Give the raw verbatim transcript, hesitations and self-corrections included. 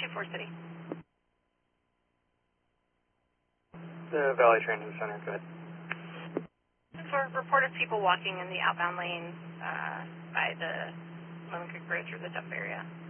two four City. The Valley Transit Center, go ahead. For reported people walking in the outbound lane uh, by the Lemon Creek Bridge or the dump area.